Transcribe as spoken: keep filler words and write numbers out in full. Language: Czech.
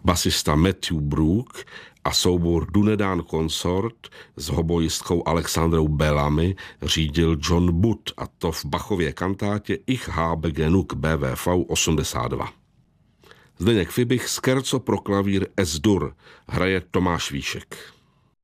basista Matthew Brook a soubor Dunedain Consort s hoboistkou Alexandrou Bellamy řídil John Butt, a to v Bachově kantátě Ich habe genug B W V osmdesát dva. Zdeněk Fibich, scherzo pro klavír Es-Dur, hraje Tomáš Víšek.